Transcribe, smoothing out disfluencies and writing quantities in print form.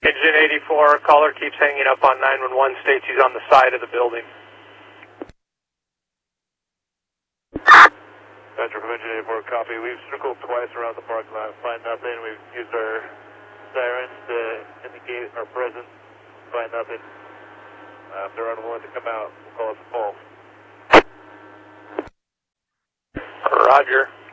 Engine 84, caller keeps hanging up on 911, states he's on the side of the building. Roger, from Engine 84, copy. We've circled twice around the parking lot, find nothing. We've used our sirens to indicate our presence, find nothing. If they're unwilling to come out, we'll call us a false. Roger.